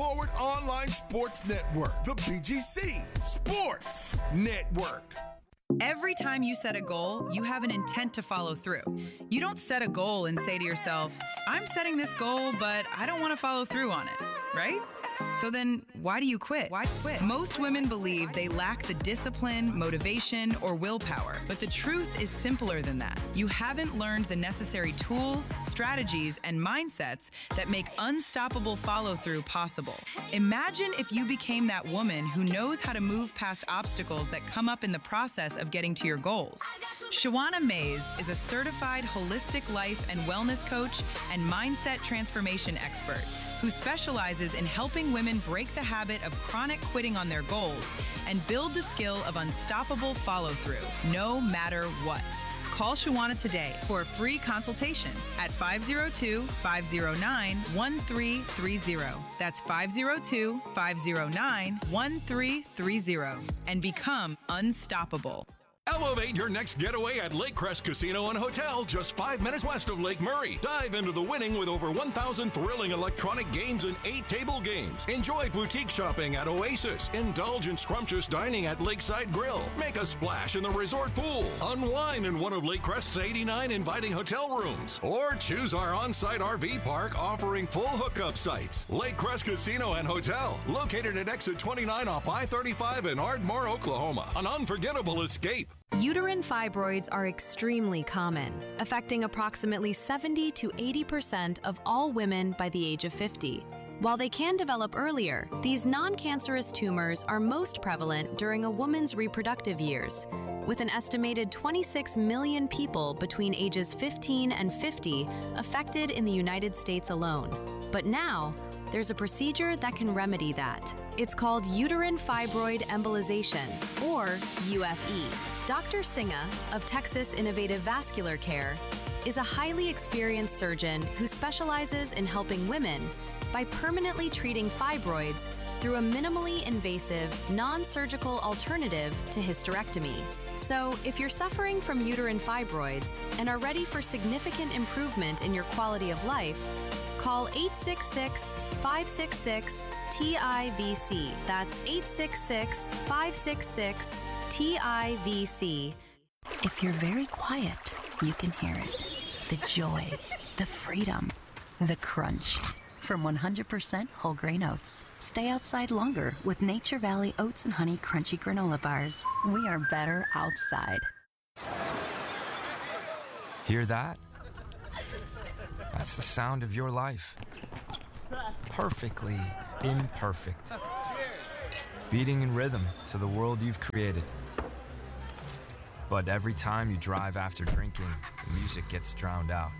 Forward Online Sports Network, the BGC Sports Network. Every time you set a goal, you have an intent to follow through. You don't set a goal and say to yourself, I'm setting this goal, but I don't want to follow through on it, right? So then, why do you quit? Why quit? Most women believe they lack the discipline, motivation, or willpower. But the truth is simpler than that. You haven't learned the necessary tools, strategies, and mindsets that make unstoppable follow-through possible. Imagine if you became that woman who knows how to move past obstacles that come up in the process of getting to your goals. Shawana Mays is a certified holistic life and wellness coach and mindset transformation expert who specializes in helping women break the habit of chronic quitting on their goals and build the skill of unstoppable follow-through, no matter what. Call Shawana today for a free consultation at 502-509-1330. That's 502-509-1330 and become unstoppable. Elevate your next getaway at Lake Crest Casino and Hotel, just 5 minutes west of Lake Murray. Dive into the winning with over 1,000 thrilling electronic games and 8 table games. Enjoy boutique shopping at Oasis. Indulge in scrumptious dining at Lakeside Grill. Make a splash in the resort pool. Unwind in one of Lake Crest's 89 inviting hotel rooms. Or choose our on-site RV park offering full hookup sites. Lake Crest Casino and Hotel, located at exit 29 off I-35 in Ardmore, Oklahoma. An unforgettable escape. Uterine fibroids are extremely common, affecting approximately 70 to 80% of all women by the age of 50. While they can develop earlier, these non-cancerous tumors are most prevalent during a woman's reproductive years, with an estimated 26 million people between ages 15 and 50 affected in the United States alone. But now, there's a procedure that can remedy that. It's called uterine fibroid embolization, or UFE. Dr. Singa of Texas Innovative Vascular Care is a highly experienced surgeon who specializes in helping women by permanently treating fibroids through a minimally invasive, non-surgical alternative to hysterectomy. So, if you're suffering from uterine fibroids and are ready for significant improvement in your quality of life, call 866-566-TIVC. That's 866-566-TIVC. If you're very quiet, you can hear it. The joy, the freedom, the crunch. From 100% whole grain oats. Stay outside longer with Nature Valley Oats and Honey Crunchy Granola Bars. We are better outside. Hear that? That's the sound of your life. Perfectly imperfect. Beating in rhythm to the world you've created. But every time you drive after drinking, the music gets drowned out.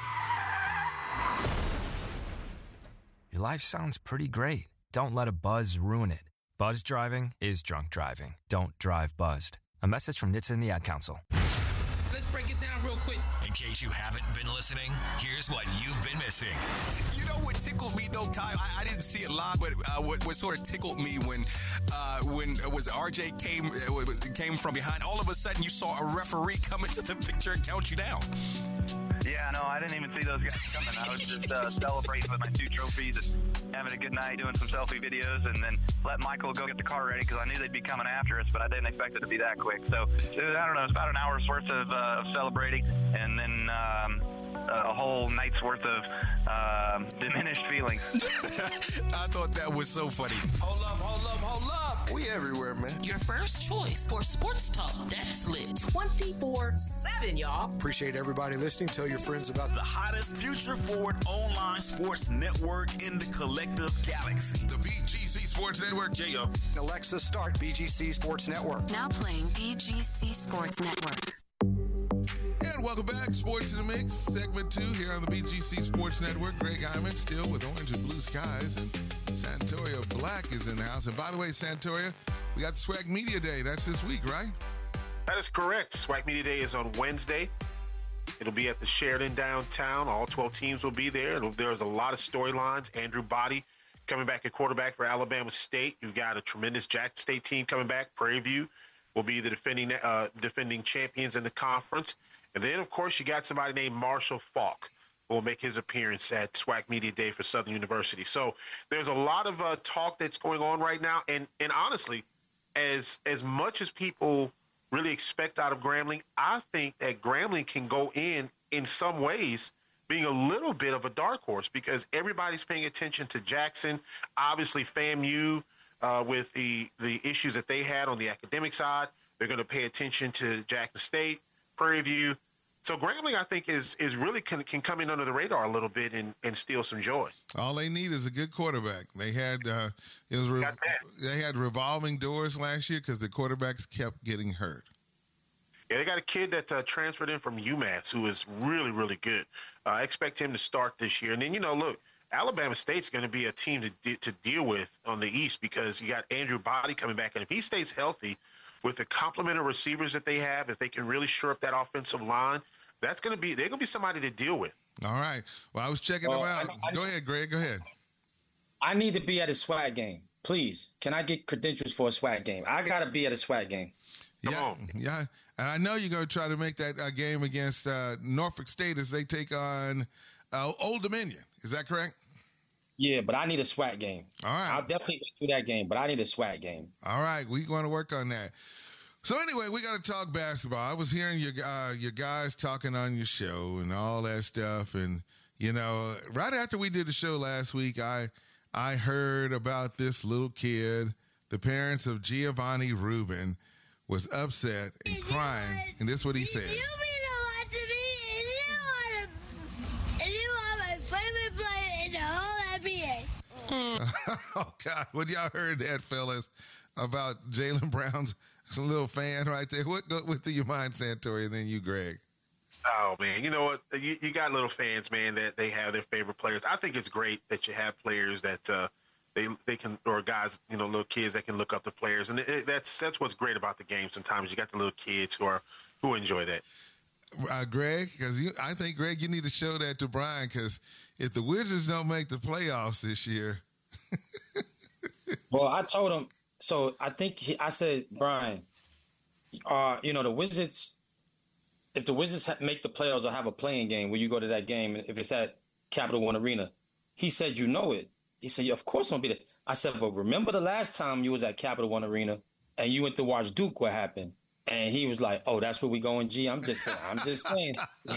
Your life sounds pretty great. Don't let a buzz ruin it. Buzz driving is drunk driving. Don't drive buzzed. A message from NHTSA and the Ad Council. Let's break it down real quick. In case you haven't been listening, here's what you've been missing. You know what tickled me though, Kyle? I didn't see it live, but what sort of tickled me when it was RJ came from behind. All of a sudden, you saw a referee come into the picture and count you down. Yeah, no, I didn't even see those guys coming. I was just celebrating with my 2 trophies and having a good night, doing some selfie videos, and then let Michael go get the car ready because I knew they'd be coming after us, but I didn't expect it to be that quick. So, I don't know, it's about an hour's worth of celebrating, and then a whole night's worth of diminished feelings. I thought that was so funny. Hold up. We everywhere, man. Your first choice for sports talk that's lit 24/7, y'all. Appreciate everybody listening. Tell your friends about the hottest future forward online sports network in the collective galaxy. The BGC Sports Network. Jacob. Alexa, start BGC Sports Network. Now playing BGC Sports Network. And welcome back, Sports in the Mix, segment 2 here on the BGC Sports Network. Greg Hyman still with Orange and Blue Skies, and Santoria Black is in the house. And by the way, Santoria, we got the Swag Media Day. That's this week, right? That is correct. Swag Media Day is on Wednesday. It'll be at the Sheridan downtown. All 12 teams will be there. There's a lot of storylines. Andrew Body coming back at quarterback for Alabama State. You've got a tremendous Jackson State team coming back. Prairie View will be the defending champions in the conference. And then, of course, you got somebody named Marshall Faulk. will make his appearance at SWAC Media Day for Southern University. So there's a lot of talk that's going on right now. And honestly, as much as people really expect out of Grambling, I think that Grambling can go in some ways being a little bit of a dark horse because everybody's paying attention to Jackson. Obviously, FAMU, with the issues that they had on the academic side, they're going to pay attention to Jackson State, Prairie View. So Grambling, I think, is really can come in under the radar a little bit and steal some joy. All they need is a good quarterback. They had they had revolving doors last year because the quarterbacks kept getting hurt. Yeah, they got a kid that transferred in from UMass who is really, really good. I expect him to start this year. And then, look, Alabama State's going to be a team to deal with on the East because you got Andrew Body coming back. And if he stays healthy with the complement of receivers that they have, if they can really shore up that offensive line, they're going to be somebody to deal with. All right. Well, I was checking them out. Go ahead, Greg. Go ahead. I need to be at a SWAC game. Please. Can I get credentials for a SWAC game? I got to be at a SWAC game. Yeah. And I know you're going to try to make that game against Norfolk State as they take on Old Dominion. Is that correct? Yeah, but I need a SWAC game. All right. I'll definitely do that game, but I need a SWAC game. All right. We're going to work on that. So anyway, we got to talk basketball. I was hearing your guys talking on your show and all that stuff. And, right after we did the show last week, I heard about this little kid, the parents of Giovanni Rubin, was upset and crying, and this is what he said. You mean a lot to me, and you are my favorite player in the whole NBA. Oh, God. When y'all heard that, fellas, about Jaylen Brown's little fan right there, what through your mind, Santori, and then you, Greg? Oh, man. You know what? You got little fans, man, that they have their favorite players. I think it's great that you have players that they can, or guys, little kids that can look up to players, and that's what's great about the game. Sometimes you got the little kids who enjoy that. Greg, because I think, Greg, you need to show that to Brian, because if the Wizards don't make the playoffs this year. Well, I told him, so I think I said, Brian, the Wizards, if the Wizards make the playoffs or have a playing game, will you go to that game if it's at Capital One Arena? He said, it. He said, yeah, of course I'm going to be there. I said, but remember the last time you was at Capital One Arena and you went to watch Duke, what happened? And he was like, oh, that's where we going, G? I'm just saying.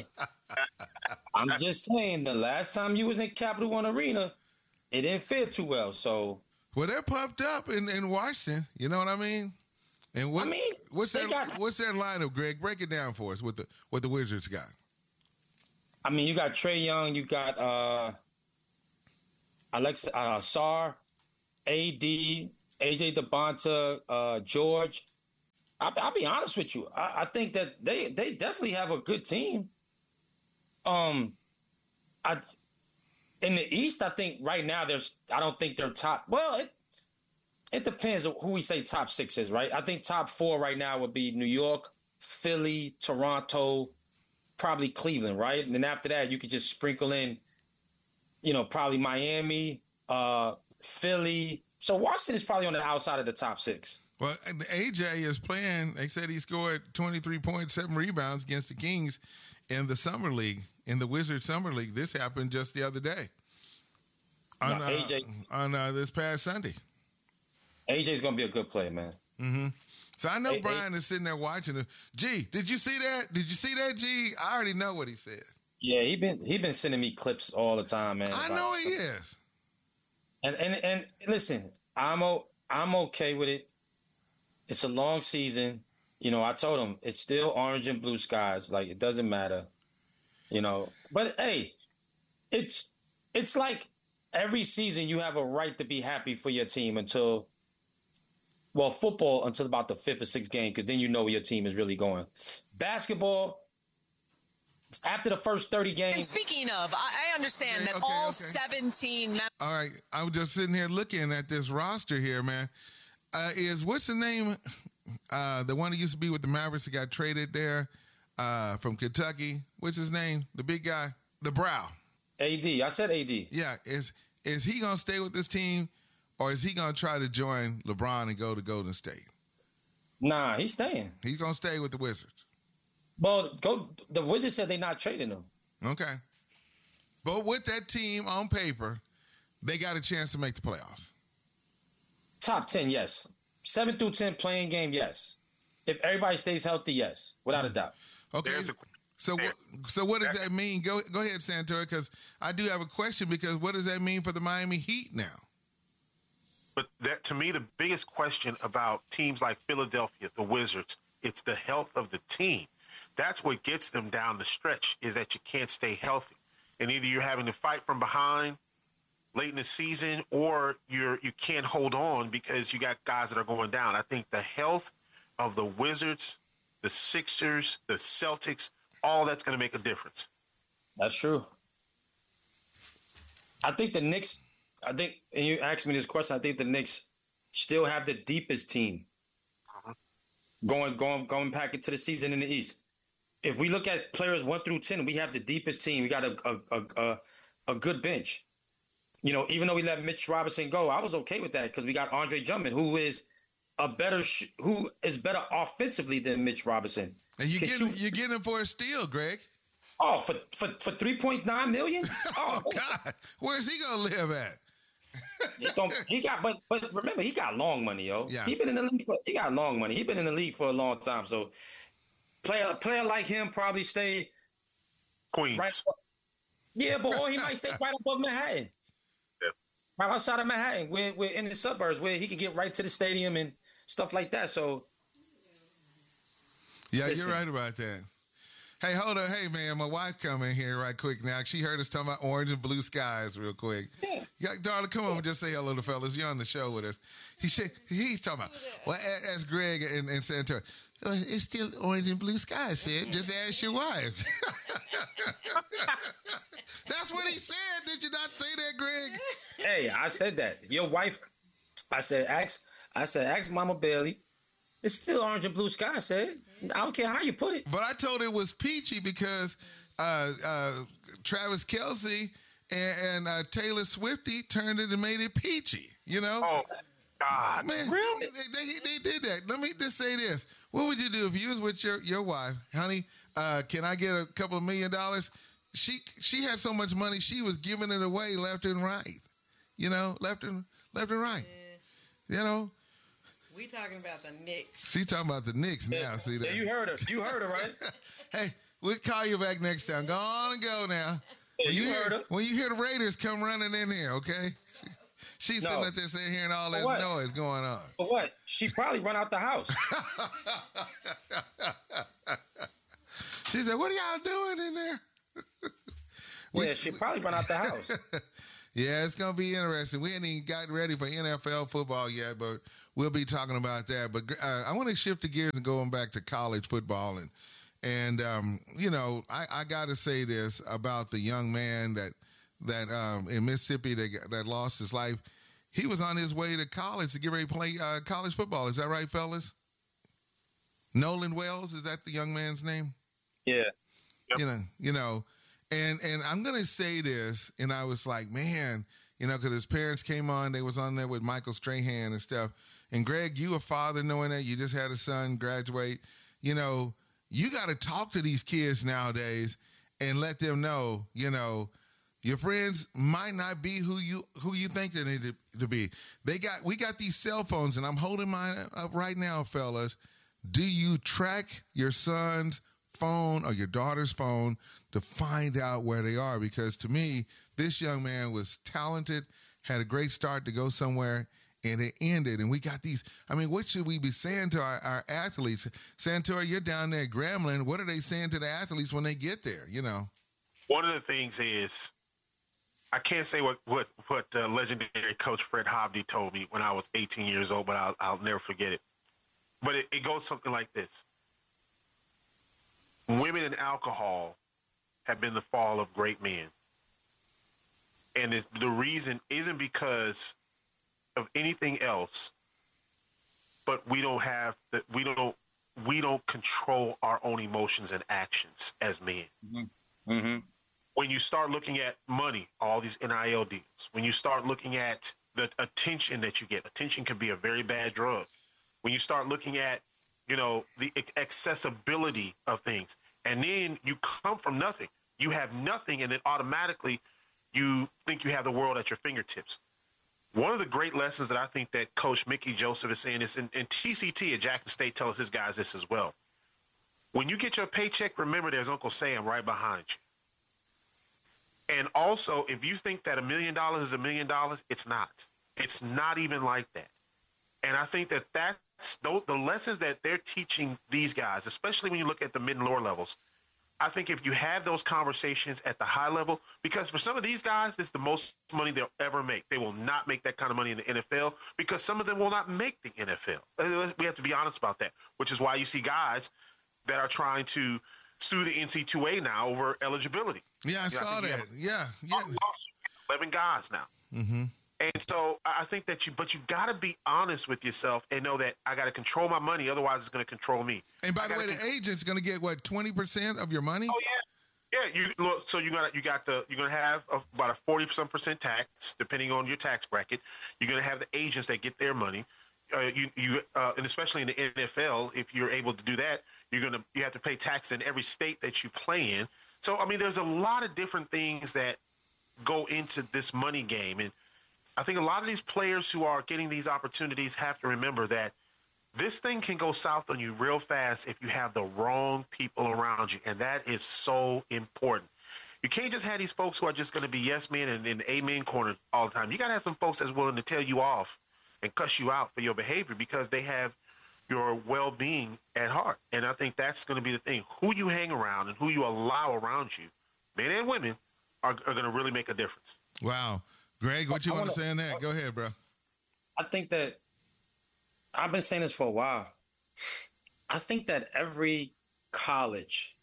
I'm just saying the last time you was in Capital One Arena, it didn't feel too well. So, well, they're pumped up in Washington. You know what I mean? And what's their lineup, Greg? Break it down for us. What the Wizards got? I mean, you got Trae Young, you got Alexa Sarr, AD, AJ DeBonta, George. I'll be honest with you. I think that they definitely have a good team. In the East, I think right now I don't think they're top. Well, it depends on who we say top 6 is, right? I think top 4 right now would be New York, Philly, Toronto, probably Cleveland, right? And then after that, you could just sprinkle in, probably Miami, Philly. So Washington is probably on the outside of the top 6. Well, AJ is playing. They said he scored 23 points, 7 rebounds against the Kings in the Summer League, in the Wizards Summer League. This happened just the other day on this past Sunday. AJ's going to be a good player, man. Mm-hmm. So I know Brian is sitting there watching it. G, did you see that? Did you see that, G? I already know what he said. Yeah, he been sending me clips all the time, man. I know he is. And listen, I'm okay with it. It's a long season. I told him it's still orange and blue skies. Like, it doesn't matter. But hey, it's like every season you have a right to be happy for your team until football until about the 5th or 6th game, because then you know where your team is really going. Basketball, after the first 30 games. And speaking of, I understand that all 17 members. All right, I was just sitting here looking at this roster here, man. What's the name? The one that used to be with the Mavericks that got traded there from Kentucky. What's his name? The big guy, the Brow. AD. I said AD. Yeah. Is he gonna stay with this team, or is he gonna try to join LeBron and go to Golden State? Nah, he's staying. He's gonna stay with the Wizards. Well, the Wizards said they're not trading him. Okay. But with that team on paper, they got a chance to make the playoffs. Top 10, yes. 7 through 10 playing game, yes. If everybody stays healthy, yes, without a doubt. Okay. So what does that mean? Go ahead, Santori, because I do have a question, because what does that mean for the Miami Heat now? But that, to me, the biggest question about teams like Philadelphia, the Wizards, it's the health of the team. That's what gets them down the stretch, is that you can't stay healthy. And either you're having to fight from behind late in the season, or you can't hold on because you got guys that are going down. I think the health of the Wizards, the Sixers, the Celtics, all that's going to make a difference. That's true. I think the Knicks, and you asked me this question, I think the Knicks still have the deepest team going back into the season in the East. If we look at players 1 through 10, we have the deepest team. We got a good bench. You know, even though we let Mitch Robinson go, I was okay with that because we got Andre Drummond, who is better offensively than Mitch Robinson. And you're getting him for a steal, Greg. Oh, for $3.9 million? Oh God, where's he gonna live at? But remember, he got long money, yo. Yeah. He got long money. He been in the league for a long time. So player like him probably stay Queens. Right, or he might stay right above Manhattan. Yeah. Right outside of Manhattan. We're in the suburbs where he can get right to the stadium and stuff like that. So yeah, listen. You're right about that. Hey, hold on. Hey, man, my wife come in here right quick now. She heard us talking about orange and blue skies real quick. Yeah, darling, come on and just say hello to fellas. You're on the show with us. He's talking about, well, ask Greg and Santori. It's still orange and blue skies, Sid. Just ask your wife. That's what he said. Did you not say that, Greg? Hey, I said that. Your wife, I said, ask Mama Bailey. It's still orange and blue sky, I said. I don't care how you put it. But I told it was peachy because Travis Kelce and Taylor Swifty turned it and made it peachy, you know? Oh, God. Man, really? They did that. Let me just say this. What would you do if you was with your wife? Honey, can I get a couple of $1 million? She had so much money, she was giving it away left and right. You know, left and right. You know? We talking about the Knicks. She talking about the Knicks now. See that? Yeah, you heard her. You heard her, right? Hey, we'll call you back next time. Go on and go now. Yeah, when you hear the Raiders come running in here, okay? She's sitting up there sitting hearing all this noise going on. For what? She probably run out the house. She said, "What are y'all doing in there?" Yeah, she probably run out the house. Yeah, it's going to be interesting. We ain't even gotten ready for NFL football yet, but we'll be talking about that. But I want to shift the gears and going back to college football. And you know, I got to say this about the young man that in Mississippi that lost his life. He was on his way to college to get ready to play college football. Is that right, fellas? Nolan Wells, is that the young man's name? Yeah. Yep. You know. And I'm going to say this, and I was like, man, you know, because his parents came on, they was on there with Michael Strahan and stuff. And Greg, you a father knowing that you just had a son graduate. You know, you got to talk to these kids nowadays and let them know, you know, your friends might not be who you think they need to be. We got these cell phones, and I'm holding mine up right now, fellas. Do you track your son's phone or your daughter's phone to find out where they are? Because to me, this young man was talented, had a great start to go somewhere, and it ended. And we got these, I mean, what should we be saying to our athletes? Santori, you're down there at Grambling. What are they saying to the athletes when they get there, you know? One of the things is, I can't say what legendary coach Fred Hobney told me when I was 18 years old, but I'll never forget it. But it goes something like this. Women and alcohol have been the fall of great men. And the reason isn't because of anything else, but we don't control our own emotions and actions as men. Mm-hmm. Mm-hmm. When you start looking at money, all these NIL deals, when you start looking at the attention that you get, attention can be a very bad drug. When you start looking at, you know, the accessibility of things, and then you come from nothing. You have nothing, and then automatically you think you have the world at your fingertips. One of the great lessons that I think that Coach Mickey Joseph is saying is, and TCT at Jackson State tells his guys this as well. When you get your paycheck, remember there's Uncle Sam right behind you. And also, if you think that $1 million is $1 million, it's not. It's not even like that. And I think that that's the lessons that they're teaching these guys, especially when you look at the mid and lower levels. I think if you have those conversations at the high level, because for some of these guys, this is the most money they'll ever make. They will not make that kind of money in the NFL because some of them will not make the NFL. We have to be honest about that, which is why you see guys that are trying to sue the NC2A now over eligibility. Yeah, I saw that. Yeah. 11 guys now. Mm-hmm. And so I think that you got to be honest with yourself and know that I got to control my money. Otherwise, it's going to control me. And by the way, the agent's going to get what, 20% of your money? Oh yeah. Yeah. You look. So you're going to have about a 40% tax, depending on your tax bracket. You're going to have the agents that get their money. And especially in the NFL, if you're able to do that, you have to pay tax in every state that you play in. So I mean, there's a lot of different things that go into this money game, and I think a lot of these players who are getting these opportunities have to remember that this thing can go south on you real fast if you have the wrong people around you, and that is so important. You can't just have these folks who are just going to be yes men and in the amen corner all the time. You got to have some folks that's willing to tell you off and cuss you out for your behavior because they have your well-being at heart. And I think that's going to be the thing. Who you hang around and who you allow around you, men and women, are going to really make a difference. Wow. Greg, what you want to say on that? Go ahead, bro. I think that I've been saying this for a while. I think that every college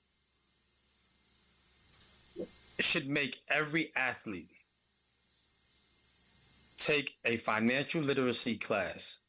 should make every athlete take a financial literacy class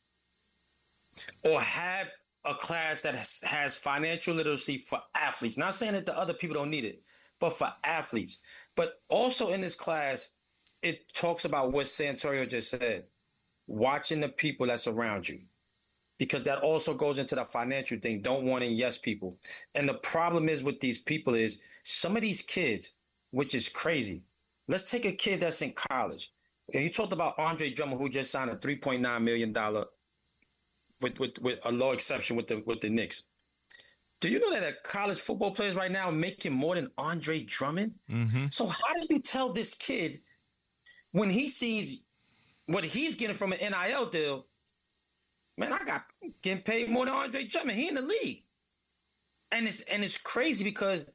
or have a class that has financial literacy for athletes. Not saying that the other people don't need it, but for athletes. But also in this class, it talks about what Santorio just said, watching the people that's around you, because that also goes into the financial thing, don't wanting yes people. And the problem is with these people is some of these kids, which is crazy. Let's take a kid that's in college. And you talked about Andre Drummond, who just signed a $3.9 million with a low exception with the Knicks. Do you know that college football players right now are making more than Andre Drummond? Mm-hmm. So how do you tell this kid when he sees what he's getting from an NIL deal, man, I got getting paid more than Andre Drummond. He in the league. And it's crazy because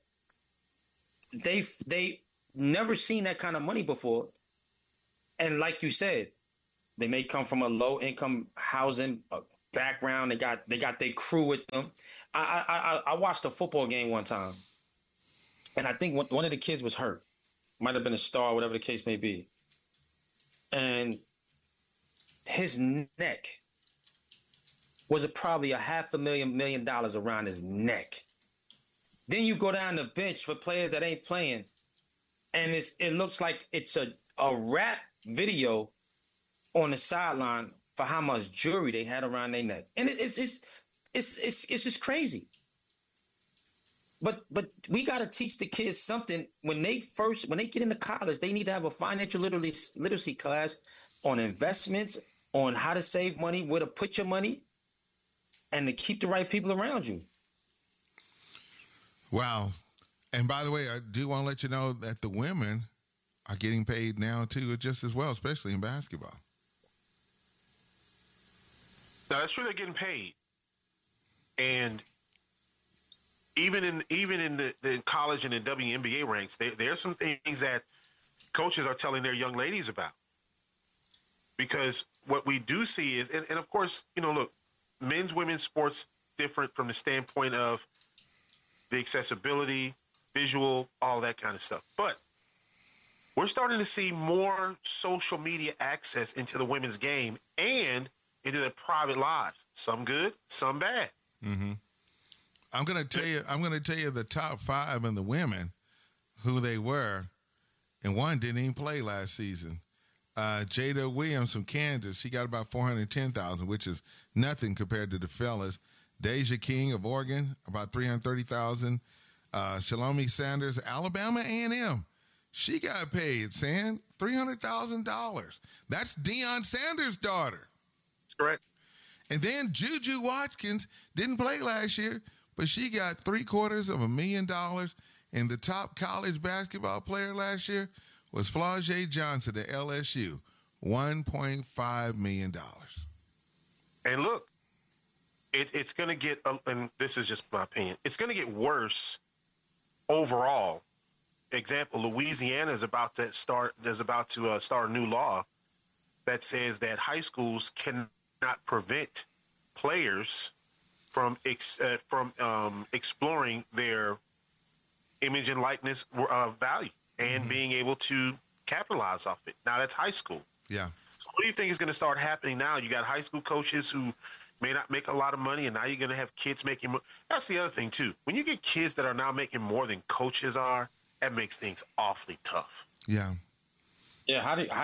they never seen that kind of money before. And like you said, they may come from a low income housing background. They got their crew with them. I watched a football game one time, and I think one of the kids was hurt. Might have been a star, whatever the case may be. And his neck was probably $500,000 million around his neck. Then you go down the bench for players that ain't playing, and it looks like it's a rap video on the sideline for how much jewelry they had around their neck, and it's just crazy. But we got to teach the kids something when they get into college. They need to have a financial literacy class on investments, on how to save money, where to put your money, and to keep the right people around you. Wow. And by the way, I do want to let you know that the women are getting paid now too, just as well, especially in basketball. Now, that's true, they're getting paid. And even in the college and the WNBA ranks, there are some things that coaches are telling their young ladies about. Because what we do see is, and of course, look, men's, women's sports different from the standpoint of the accessibility, visual, all that kind of stuff. But we're starting to see more social media access into the women's game and into their private lives. Some good, some bad. Mm-hmm. I'm going to tell you the top 5 in the women, who they were, and one didn't even play last season. Jada Williams from Kansas, she got about $410,000, which is nothing compared to the fellas. Deja King of Oregon, about $330,000. Shalomi Sanders, Alabama A&M. She got paid, Sam, $300,000. That's Deion Sanders' daughter. That's correct. And then Juju Watkins didn't play last year, but she got $750,000. And the top college basketball player last year was Flau'jae Johnson at LSU, $1.5 million. And look, it's going to get, and this is just my opinion, it's going to get worse overall. Example, Louisiana is about to start a new law that says that high schools cannot prevent players from exploring their image and likeness value and being able to capitalize off it. Now that's high school. Yeah. So what do you think is going to start happening now? You got high school coaches who may not make a lot of money, and now you're going to have kids making more. That's the other thing too. When you get kids that are now making more than coaches are, that makes things awfully tough. Yeah. Yeah.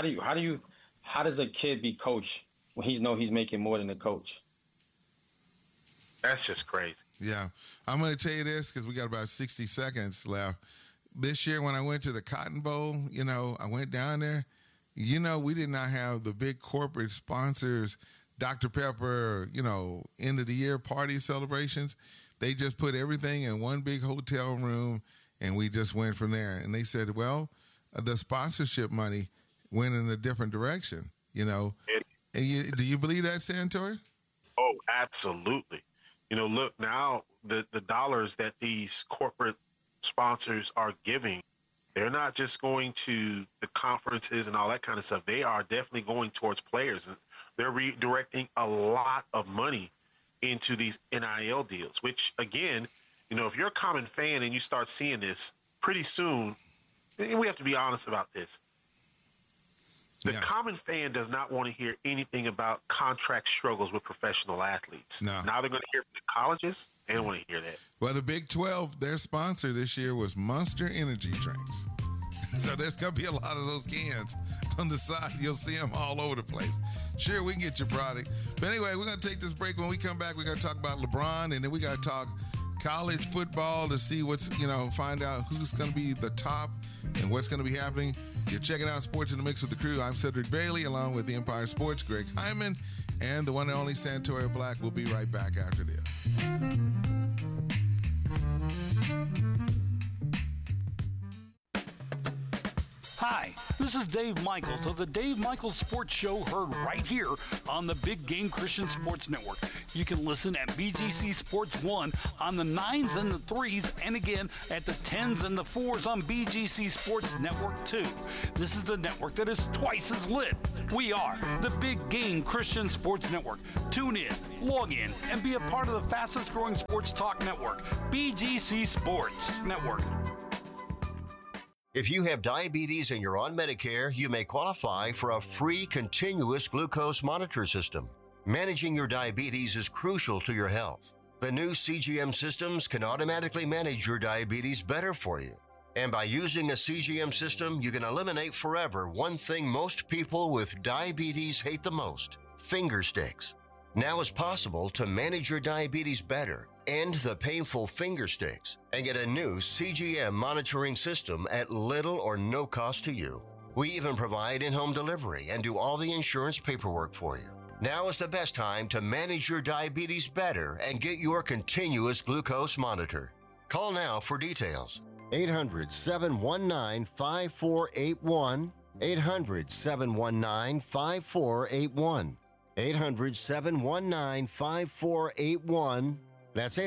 How does a kid be coach when he's making more than a coach? That's just crazy. Yeah. I'm going to tell you this because we got about 60 seconds left. This year when I went to the Cotton Bowl, I went down there. We did not have the big corporate sponsors, Dr. Pepper, end of the year party celebrations. They just put everything in one big hotel room, and we just went from there. And they said, well, the sponsorship money went in a different direction, And do you believe that, Santori? Oh, absolutely. Look, now the dollars that these corporate sponsors are giving, they're not just going to the conferences and all that kind of stuff. They are definitely going towards players. They're redirecting a lot of money into these NIL deals, which, again, if you're a common fan and you start seeing this pretty soon, we have to be honest about this. The common fan does not want to hear anything about contract struggles with professional athletes. No. Now they're going to hear from the colleges. They don't want to hear that. Well, the Big 12, their sponsor this year was Monster Energy drinks. So there's going to be a lot of those cans on the side. You'll see them all over the place. Sure, we can get your product. But anyway, we're going to take this break. When we come back, we're going to talk about LeBron, and then we got to talk college football to see what's, find out who's going to be the top and what's going to be happening. You're checking out Sports in the Mix with the crew. I'm Cedric Bailey, along with the Empire Sports, Greg Hyman, and the one and only Santoria Black. We'll be right back after this. Hi, this is Dave Michaels of the Dave Michaels Sports Show, heard right here on the Big Game Christian Sports Network. You can listen at BGC Sports 1 on the 9s and the 3s, and again at the 10s and the 4s on BGC Sports Network 2. This is the network that is twice as lit. We are the Big Game Christian Sports Network. Tune in, log in, and be a part of the fastest growing sports talk network, BGC Sports Network. If you have diabetes and you're on Medicare, you may qualify for a free continuous glucose monitor system. Managing your diabetes is crucial to your health. The new CGM systems can automatically manage your diabetes better for you. And by using a CGM system, you can eliminate forever one thing most people with diabetes hate the most: finger sticks. Now it's possible to manage your diabetes better, end the painful finger sticks, and get a new CGM monitoring system at little or no cost to you. We even provide in-home delivery and do all the insurance paperwork for you. Now is the best time to manage your diabetes better and get your continuous glucose monitor. Call now for details. 800-719-5481. 800-719-5481. 800-719-5481. That's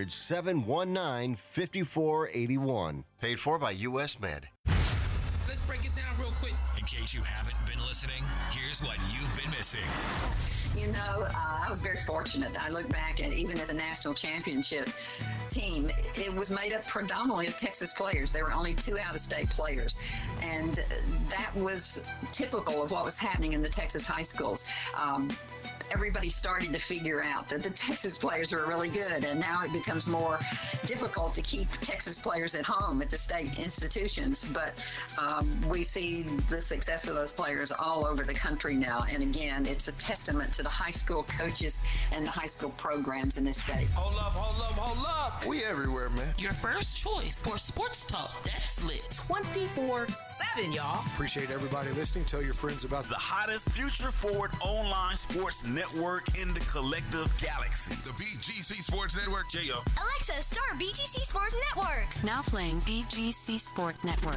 800-719-5481. Paid for by U.S. Med. Let's break it down real quick. In case you haven't been listening, here's what you've been missing. I was very fortunate. I look back at even at the national championship team, it was made up predominantly of Texas players. There were only 2 out-of-state players. And that was typical of what was happening in the Texas high schools. everybody started to figure out that the Texas players are really good, and now it becomes more difficult to keep Texas players at home at the state institutions. But we see the success of those players all over the country now. And again, it's a testament to the high school coaches and the high school programs in this state. Hold up. We everywhere, man. Your first choice for sports talk that's lit 24/7, y'all. Appreciate everybody listening. Tell your friends about the hottest future-forward online sports network in the collective galaxy. The BGC Sports Network. J.O. Alexa, start BGC Sports Network. Now playing BGC Sports Network.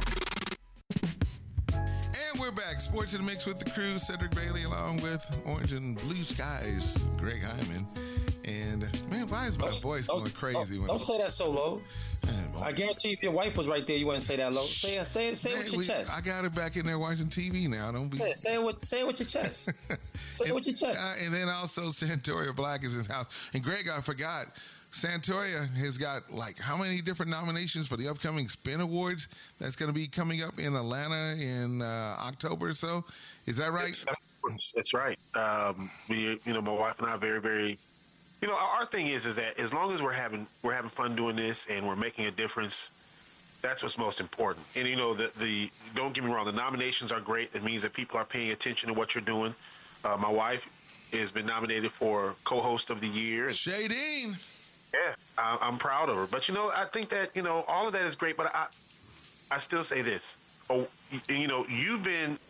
And we're back. Sports in the Mix with the crew. Cedric Bailey along with Orange and Blue Skies, Greg Hyman. And, man, why is my voice going crazy? Don't say that so low. I guarantee if your wife was right there, you wouldn't say that low. Say it with your chest. I got her back in there watching TV now. Don't be. Say it with your chest. Say it with your chest. And then also Santoria Black is in the house. And Greg, I forgot, Santoria has got like how many different nominations for the upcoming Spin Awards that's going to be coming up in Atlanta in October or so. Is that right? That's right. My wife and I are very, very. Our thing is that as long as we're having fun doing this and we're making a difference, that's what's most important. And the don't get me wrong, the nominations are great. It means that people are paying attention to what you're doing. My wife has been nominated for co-host of the year. Shadeen. Yeah, I'm proud of her. But I think that all of that is great. But I still say this. You're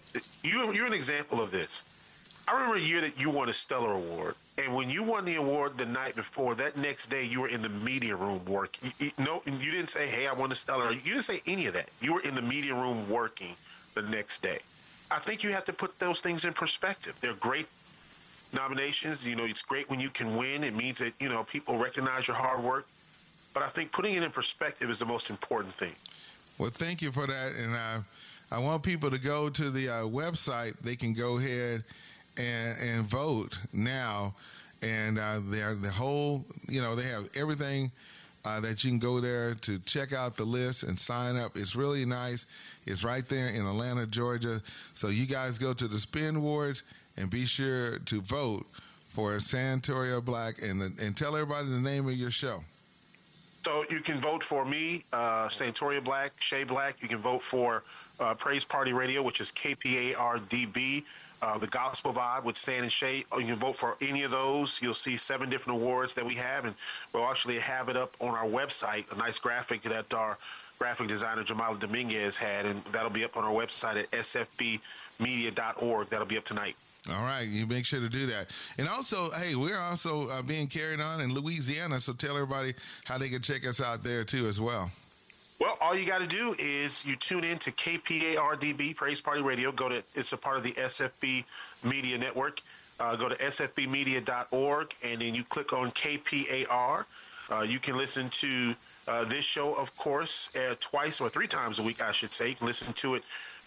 an example of this. I remember a year that you won a Stellar Award, and when you won the award the night before, that next day you were in the media room working. You didn't say, "Hey, I won a Stellar." You didn't say any of that. You were in the media room working the next day. I think you have to put those things in perspective. They're great nominations. It's great when you can win. It means that people recognize your hard work. But I think putting it in perspective is the most important thing. Well, thank you for that, and I want people to go to the website. They can go ahead and vote now, and they're the whole, they have everything that you can go there to check out the list and sign up. It's really nice. It's right there in Atlanta, Georgia. So you guys go to the Spin Awards and be sure to vote for Santoria Black and tell everybody the name of your show. So you can vote for me, Santoria Black, Shay Black. You can vote for Praise Party Radio, which is KPARDB. The Gospel Vibe with San and Shay. You can vote for any of those. You'll see 7 different awards that we have, and we'll actually have it up on our website, a nice graphic that our graphic designer Jamala Dominguez had, and that'll be up on our website at sfbmedia.org. That'll be up tonight. All right, you make sure to do that. And also, hey, we're also being carried on in Louisiana, so tell everybody how they can check us out there, too, as well. Well, all you got to do is you tune in to KPARDB, Praise Party Radio. It's a part of the SFB Media Network. Go to sfbmedia.org, and then you click on KPAR. You can listen to this show, of course, twice or 3 times a week, I should say. You can listen to it,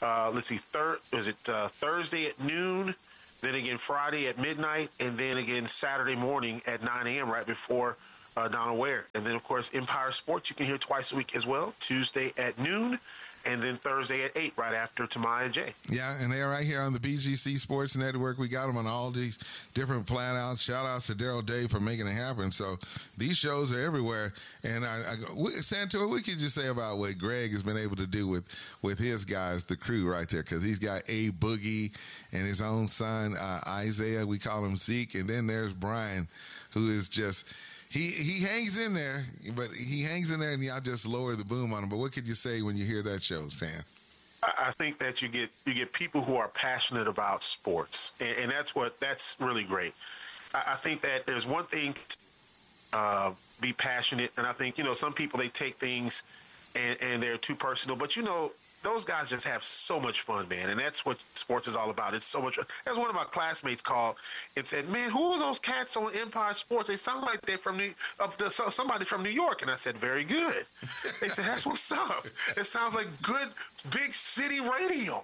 Thursday at noon, then again Friday at midnight, and then again Saturday morning at 9 a.m. right before Donald Ware. And then, of course, Empire Sports, you can hear twice a week as well, Tuesday at noon, and then Thursday at 8, right after Tamaya J. Yeah, and they're right here on the BGC Sports Network. We got them on all these different plan-outs. Shout-outs to Daryl Day for making it happen. So these shows are everywhere. And Santoria, what could you say about what Greg has been able to do with his guys, the crew right there? Because he's got A Boogie and his own son, Isaiah. We call him Zeke. And then there's Brian, who is just... He hangs in there, but he hangs in there, and y'all just lower the boom on him. But what could you say when you hear that show, Sam? I think that you get people who are passionate about sports, and that's really great. I think that there's one thing to be passionate, and I think some people, they take things and they're too personal, but those guys just have so much fun, man, and that's what sports is all about. It's so much. As one of my classmates called and said, "Man, who are those cats on Empire Sports? They sound like they're from somebody from New York." And I said, "Very good." They said, "That's what's up. It sounds like good big city radio."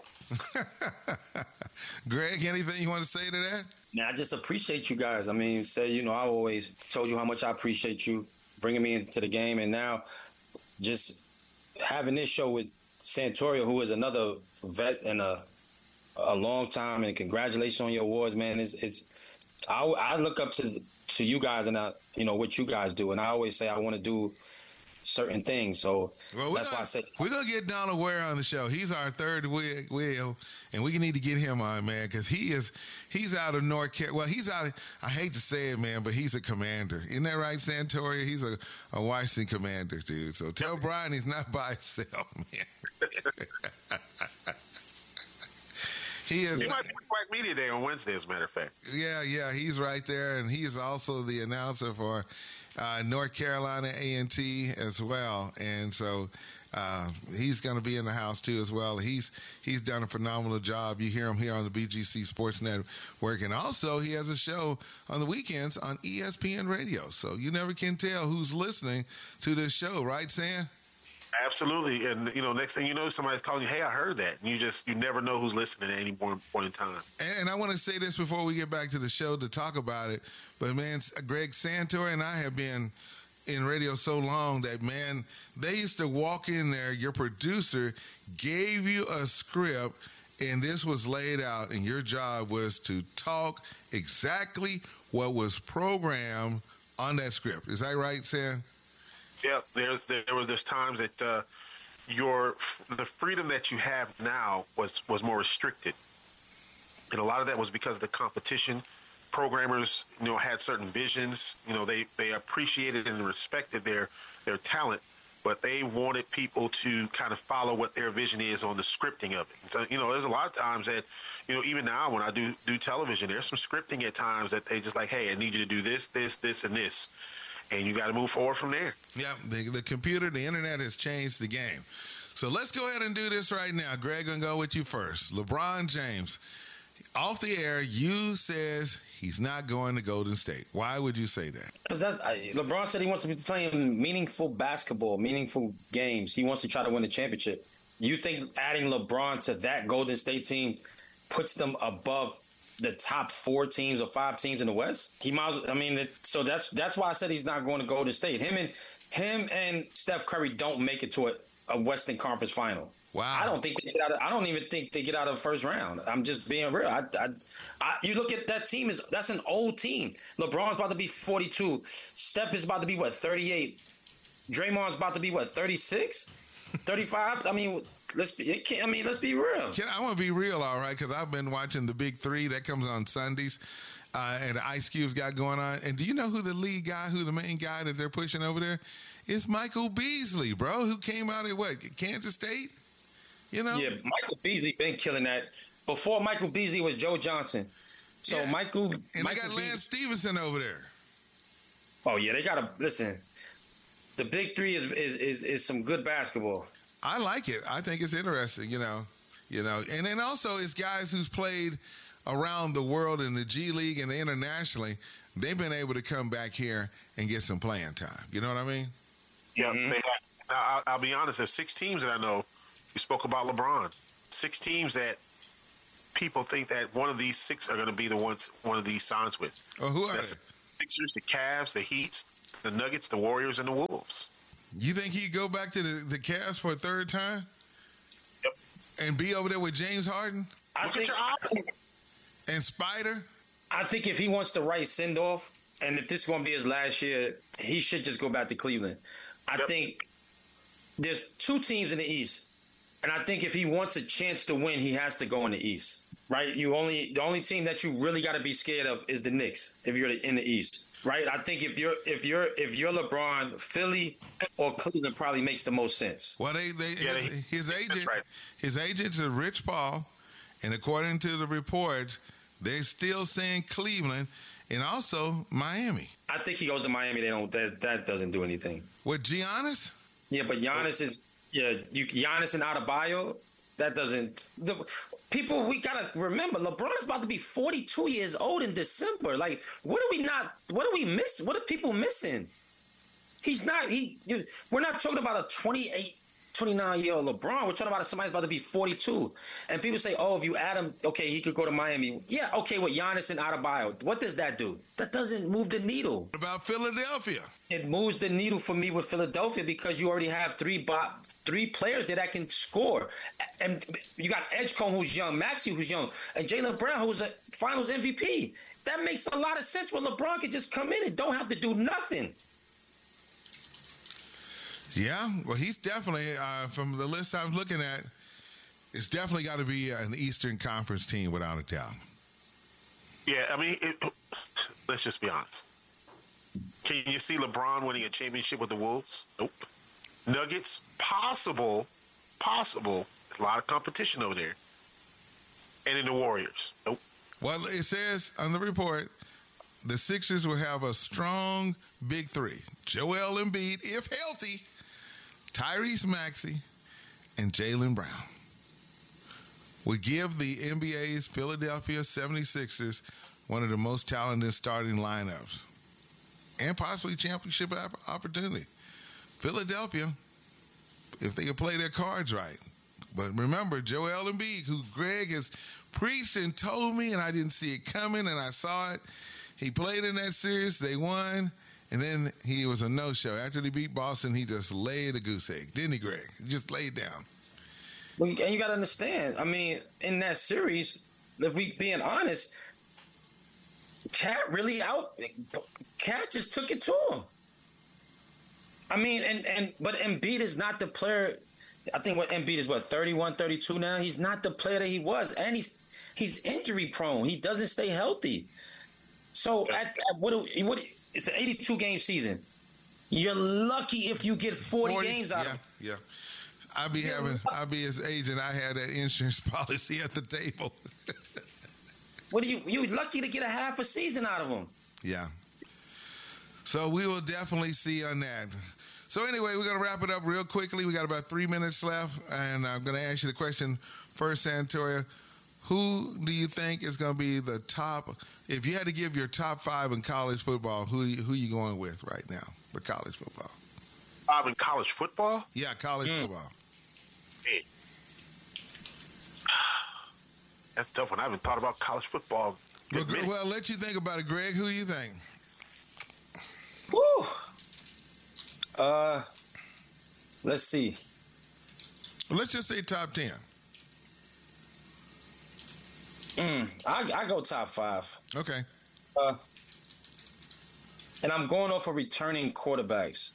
Greg, anything you want to say to that? Man, I just appreciate you guys. I mean, I always told you how much I appreciate you bringing me into the game, and now just having this show with Santoria, who is another vet and a long time, and congratulations on your awards, man. I look up to you guys and what you guys do, and I always say I want to do certain things. So that's why I said we're gonna get Donald Ware on the show. He's our third wheel, and we need to get him on, man, because he's out of North Carolina. Well, he's out. I hate to say it, man, but he's a commander. Isn't that right, Santoria? He's a Washington commander, dude. So tell Brian he's not by himself, man. He might be at Quack Media Day on Wednesday, as a matter of fact. Yeah, he's right there, and he is also the announcer for North Carolina A&T as well, and so he's going to be in the house too as well. He's done a phenomenal job. You hear him here on the BGC Sports Network, and also he has a show on the weekends on ESPN Radio. So you never can tell who's listening to this show, right, Sam? Absolutely, and next thing you know, somebody's calling you. Hey, I heard that. And you never know who's listening at any point in time. And I want to say this before we get back to the show to talk about it. But man, Greg Santor and I have been in radio so long that, man, they used to walk in there. Your producer gave you a script, and this was laid out, and your job was to talk exactly what was programmed on that script. Is that right, Sam? Yeah, there's times that the freedom that you have now was more restricted, and a lot of that was because of the competition. Programmers, had certain visions. They appreciated and respected their talent, but they wanted people to kind of follow what their vision is on the scripting of it. So, there's a lot of times that, even now when I do television, there's some scripting at times that they just like, hey, I need you to do this, and this. And you got to move forward from there. Yeah, the computer, the internet has changed the game. So let's go ahead and do this right now. Greg, I'm going to go with you first. LeBron James, off the air, you says he's not going to Golden State. Why would you say that? Because LeBron said he wants to be playing meaningful basketball, meaningful games. He wants to try to win a championship. You think adding LeBron to that Golden State team puts them above the top 4 teams or 5 teams in the West? So that's why I said he's not going to Golden State. Him and Steph Curry don't make it to a Western Conference final. Wow. I don't even think they get out of the first round. I'm just being real. You look at that team, that's an old team. LeBron's about to be 42. Steph is about to be 38. Draymond's about to be 36? 35? Let's be real. I want to be real, all right, because I've been watching the Big Three that comes on Sundays, and Ice Cube's got going on. And do you know who the main guy that they're pushing over there? It's Michael Beasley, bro, who came out at Kansas State? Yeah, Michael Beasley been killing that. Before Michael Beasley was Joe Johnson. So yeah. Michael they got Lance Stevenson over there. Oh yeah, they gotta listen. The Big Three is some good basketball. I like it. I think it's interesting, And then also it's guys who's played around the world in the G League and internationally. They've been able to come back here and get some playing time. You know what I mean? Yeah, they have. I'll be honest. There's 6 teams that I know. You spoke about LeBron. 6 teams that people think that one of these 6 are going to be the ones one of these signs with. Oh, who are they? The Sixers, the Cavs, the Heat, the Nuggets, the Warriors, and the Wolves. You think he'd go back to the Cavs for a third time? Yep. And be over there with James Harden? And Spider? I think if he wants the right send-off, and if this is going to be his last year, he should just go back to Cleveland. I think there's 2 teams in the East, and I think if he wants a chance to win, he has to go in the East, right? The only team that you really got to be scared of is the Knicks if you're in the East. Right, I think if you're LeBron, Philly or Cleveland probably makes the most sense. Well, his agent's a Rich Paul, and according to the reports, they're still saying Cleveland and also Miami. I think he goes to Miami. That doesn't do anything. With Giannis? Yeah, but Giannis Giannis and Adebayo. That doesn't. We gotta remember, LeBron is about to be 42 years old in December. Like, what are we missing? What are people missing? We're not talking about a 28, 29-year-old LeBron. We're talking about somebody's about to be 42. And people say, oh, if you add him, okay, he could go to Miami. Yeah, okay, with Giannis and Adebayo. What does that do? That doesn't move the needle. What about Philadelphia? It moves the needle for me with Philadelphia because you already have 3 players that can score. And you got Edgecombe, who's young, Maxey, who's young, and Jaylen Brown, who's a Finals MVP. that makes a lot of sense where LeBron could just come in and don't have to do nothing. Yeah, well, he's definitely, from the list I'm looking at, it's definitely got to be an Eastern Conference team without a doubt. Yeah, I mean, let's just be honest. Can you see LeBron winning a championship with the Wolves? Nope. Nuggets, possible. There's a lot of competition over there. And in the Warriors, nope. Well, it says on the report, the Sixers will have a strong big three. Joel Embiid, if healthy, Tyrese Maxey, and Jaylen Brown would give the NBA's Philadelphia 76ers one of the most talented starting lineups and possibly championship opportunity. Philadelphia, if they could play their cards right. But remember, Joel Embiid, who Greg has preached and told me, and I didn't see it coming, and I saw it. He played in that series. They won. And then he was a no-show. After they beat Boston, he just laid a goose egg. Didn't he, Greg? He just laid down. Well, and you got to understand, I mean, in that series, if we being honest, Cat just took it to him. I mean, but Embiid is not the player. I think Embiid is 31, 32 now. He's not the player that he was. And he's injury prone. He doesn't stay healthy. So it's an 82-game season. You're lucky if you get 40 games out of it. Yeah. I'll be his agent. I had that insurance policy at the table. You lucky to get a half a season out of him. Yeah. So we will definitely see on that. So anyway, we're going to wrap it up real quickly. We got about 3 minutes left, and I'm going to ask you the question first, Santoria. Who do you think is going to be the top? If you had to give your top 5 in college football, who you going with right now for college football? 5 in college football? Yeah, college football. Man. That's a tough one. I haven't thought about college football. Well, I'll let you think about it, Greg. Who do you think? Woo. Let's see. Let's just say top 10. I go top 5. Okay. And I'm going off of returning quarterbacks.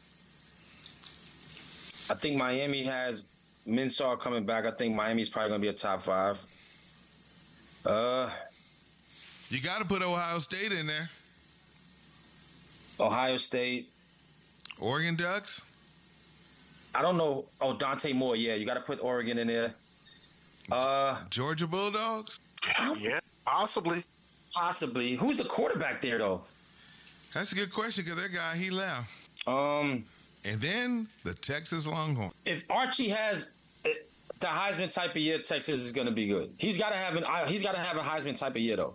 I think Miami has Minshew coming back. I think Miami's probably going to be a top 5. You got to put Ohio State in there. Ohio State. Oregon Ducks? I don't know. Oh, Dante Moore. Yeah, you got to put Oregon in there. Georgia Bulldogs? Yeah, possibly. Possibly. Who's the quarterback there, though? That's a good question because that guy, he left. And then the Texas Longhorns. If Archie has the Heisman type of year, Texas is going to be good. He's got to have a Heisman type of year, though.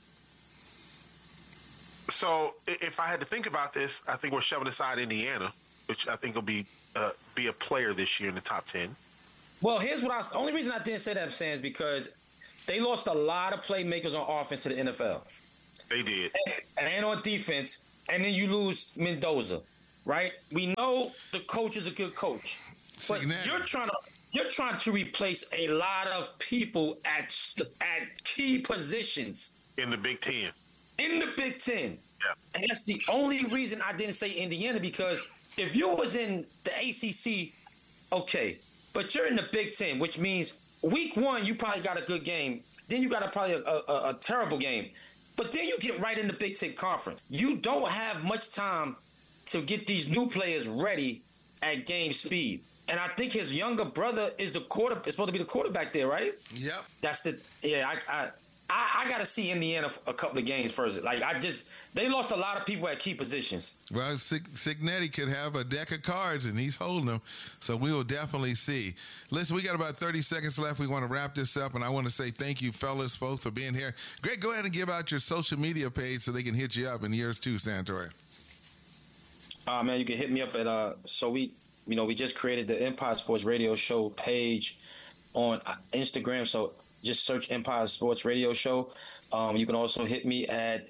So if I had to think about this, I think we're shoving aside Indiana, which I think will be a player this year in the top 10. Well, here's what the only reason I didn't say that, Sam, is because they lost a lot of playmakers on offense to the NFL. They did. And on defense, and then you lose Mendoza, right? We know the coach is a good coach, but you're trying to replace a lot of people at key positions in the Big Ten. In the Big Ten. Yeah. And that's the only reason I didn't say Indiana, because if you was in the ACC, okay, but you're in the Big Ten, which means week 1 you probably got a good game. Then you got probably a terrible game. But then you get right in the Big Ten Conference. You don't have much time to get these new players ready at game speed. And I think his younger brother is supposed to be the quarterback there, right? Yep. I got to see Indiana a couple of games first. They lost a lot of people at key positions. Well, Cignetti could have a deck of cards, and he's holding them. So we will definitely see. Listen, we got about 30 seconds left. We want to wrap this up, and I want to say thank you, fellas, both, for being here. Greg, go ahead and give out your social media page so they can hit you up, and yours too, Santoria. Man, you can hit me up at we just created the Empire Sports Radio Show page on Instagram. So just search Empire Sports Radio Show. You can also hit me at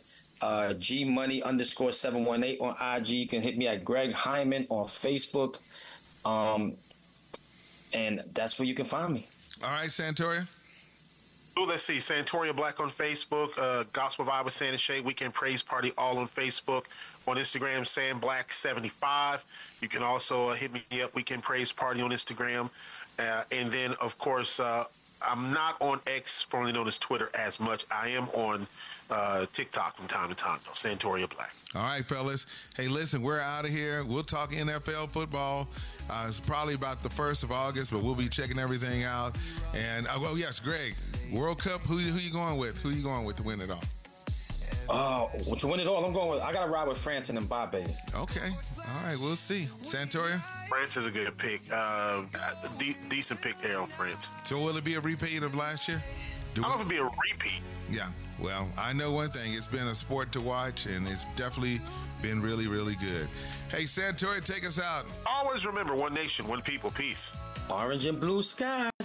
GMoney_718 on IG. You can hit me at Greg Hyman on Facebook. And that's where you can find me. All right, Santoria. Oh, let's see. Santoria Black on Facebook, Gospel Vibe with Sand and Shade, Weekend Praise Party, all on Facebook. On Instagram, SandBlack75. You can also hit me up, Weekend Praise Party on Instagram. And then, of course, I'm not on X, formerly known as Twitter, as much. I am on TikTok from time to time, though. Santoria Black. All right, fellas. Hey, listen, we're out of here. We'll talk NFL football. It's probably about the 1st of August, but we'll be checking everything out. And, well, yes, Greg, World Cup, who you going with? Who you going with to win it all? To win it all, I got to ride with France and Mbappe. Okay. All right, we'll see. Santoria? France is a good pick. Decent pick there on France. So will it be a repeat of last year? I don't know if it'll be a repeat. Yeah. Well, I know one thing. It's been a sport to watch, and it's definitely been really, really good. Hey, Santoria, take us out. Always remember, one nation, one people, peace. Orange and blue skies.